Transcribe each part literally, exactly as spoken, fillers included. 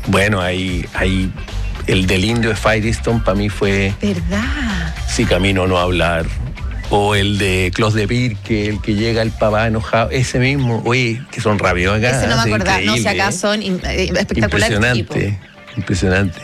Bueno, hay, hay el del indio de Firestone para mí fue... ¿Verdad? Si camino no hablar. O el de Clos de Pirque, el que llega el papá enojado. Ese mismo, oye, que son rápidos acá. Ese no me acordaba. No, si acá son in, eh, espectaculares. Impresionante, tipo. impresionante.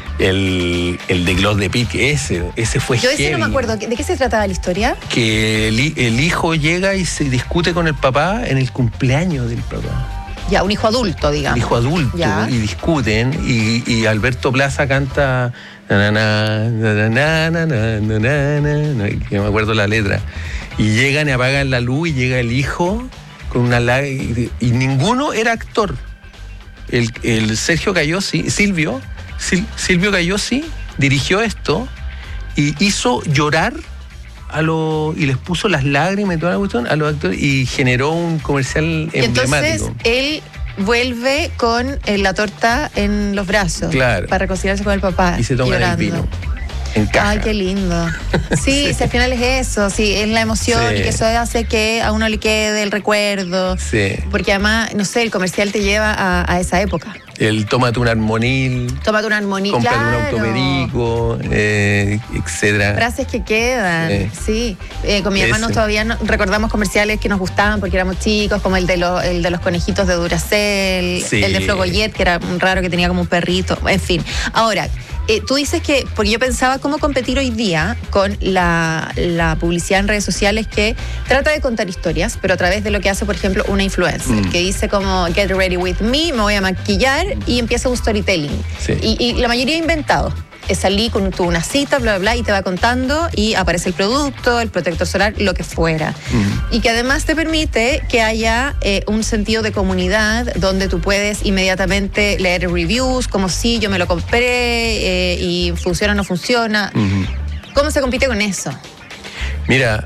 El, el de Clos de Pirque, ese, ese fue Yo ese heavy. no me acuerdo. ¿De qué se trataba la historia? Que el, el hijo llega y se discute con el papá en el cumpleaños del papá. Ya, un hijo adulto, digamos. Un hijo adulto, ya. Y discuten, y, y Alberto Plaza canta... Na, na, na, na, na, na, na, na, na, que me acuerdo la letra. Y llegan y apagan la luz y llega el hijo con una lágrima. Y, y ninguno era actor. El, el Sergio Cayosi, Silvio, Sil, Silvio Cayosi dirigió esto y hizo llorar a los y les puso las lágrimas y toda la cuestión a los actores y generó un comercial y emblemático. Entonces él vuelve con eh, la torta en los brazos, claro, para reconciliarse con el papá y se toma el vino en caja. Ay, qué lindo. Sí, sí. Si al final es eso, sí, es la emoción, sí. Y que eso hace que a uno le quede el recuerdo, sí. Porque además, no sé, el comercial te lleva a, a esa época. El tómate un armonil. Tómate un armonil, cómprate claro. un automerico, eh, etcétera. Frases que quedan, eh. sí. Eh, con mi Ese. hermano todavía no, recordamos comerciales que nos gustaban porque éramos chicos, como el de, lo, el de los conejitos de Duracell, sí. El de Flogoyet, que era raro, que tenía como un perrito, en fin. Ahora, eh, tú dices que, porque yo pensaba cómo competir hoy día con la, la publicidad en redes sociales que trata de contar historias, pero a través de lo que hace, por ejemplo, una influencer, mm. que dice como, get ready with me, me voy a maquillar, y empieza un storytelling. Sí. Y, y la mayoría inventado. Salí con tu, una cita, bla, bla, bla, y te va contando y aparece el producto, el protector solar, lo que fuera. Uh-huh. Y que además te permite que haya eh, un sentido de comunidad donde tú puedes inmediatamente leer reviews, como si yo me lo compré eh, y funciona o no funciona. Uh-huh. ¿Cómo se compite con eso? Mira,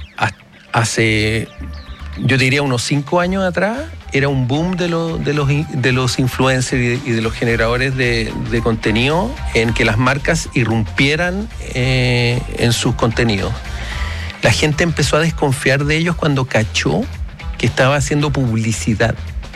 hace, yo diría unos cinco años atrás, era un boom de, lo, de, los, de los influencers y de, y de los generadores de, de contenido en que las marcas irrumpieran eh, en sus contenidos. La gente empezó a desconfiar de ellos cuando cachó que estaba haciendo publicidad,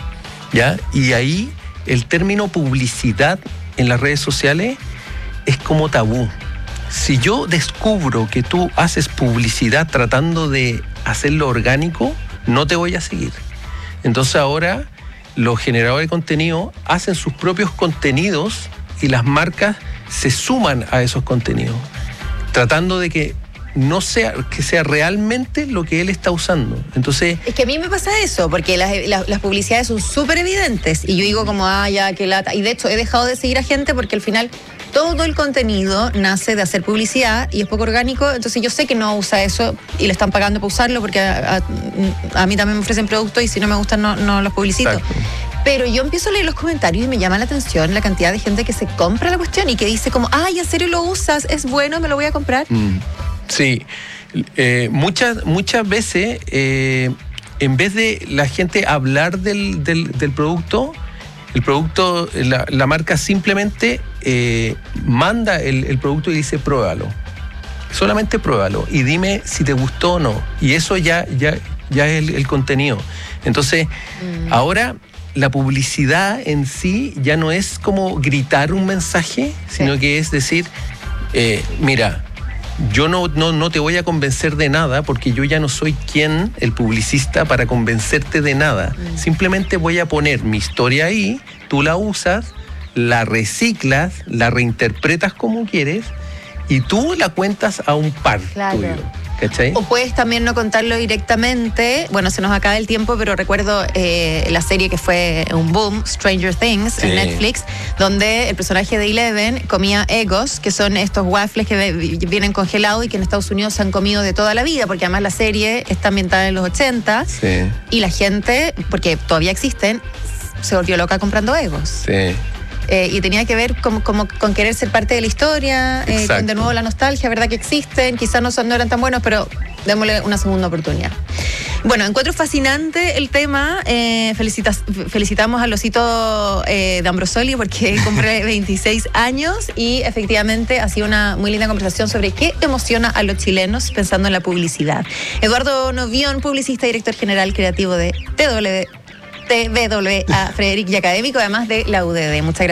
¿ya? Y ahí el término publicidad en las redes sociales es como tabú. Si yo descubro que tú haces publicidad tratando de hacerlo orgánico, no te voy a seguir. Entonces ahora los generadores de contenido hacen sus propios contenidos y las marcas se suman a esos contenidos, tratando de que no sea, que sea realmente lo que él está usando. Entonces, es que a mí me pasa eso, porque las, las, las publicidades son súper evidentes y yo digo como, ah, ya, qué lata. Y de hecho he dejado de seguir a gente porque al final todo el contenido nace de hacer publicidad y es poco orgánico, entonces yo sé que no usa eso y le están pagando para usarlo porque a, a, a mí también me ofrecen productos y si no me gustan no, no los publicito. Exacto. Pero yo empiezo a leer los comentarios y me llama la atención la cantidad de gente que se compra la cuestión y que dice como, ay, ¿en serio lo usas? ¿Es bueno? ¿Me lo voy a comprar? Mm, sí, eh, muchas, muchas veces eh, en vez de la gente hablar del, del, del producto, el producto, la, la marca simplemente eh, manda el, el producto y dice pruébalo. Solamente pruébalo y dime si te gustó o no. Y eso ya, ya, ya es el, el contenido. Entonces, mm. ahora la publicidad en sí ya no es como gritar un mensaje, sino sí. que es decir, eh, mira, yo no, no, no te voy a convencer de nada porque yo ya no soy quien, el publicista, para convencerte de nada. Mm. Simplemente voy a poner mi historia ahí, tú la usas, la reciclas, la reinterpretas como quieres y tú la cuentas a un par claro. tuyo. ¿Cachai? O puedes también no contarlo directamente. Bueno, se nos acaba el tiempo, pero recuerdo eh, la serie que fue un boom, Stranger Things, sí. en Netflix, donde el personaje de Eleven comía Eggos, que son estos waffles que vienen congelados y que en Estados Unidos se han comido de toda la vida, porque además la serie está ambientada en los ochenta sí. y la gente, porque todavía existen, se volvió loca comprando Eggos. Sí. Eh, y tenía que ver como, como, con querer ser parte de la historia, eh, con de nuevo la nostalgia, verdad que existen, quizás no, son, no eran tan buenos, pero démosle una segunda oportunidad. Bueno, encuentro fascinante el tema, eh, felicitas, felicitamos al osito eh, de Ambrosoli porque cumple veintiséis años y efectivamente ha sido una muy linda conversación sobre qué emociona a los chilenos pensando en la publicidad. Eduardo Novión, publicista y director general creativo de T W A, Frederic y académico, además de la U D D. Muchas gracias.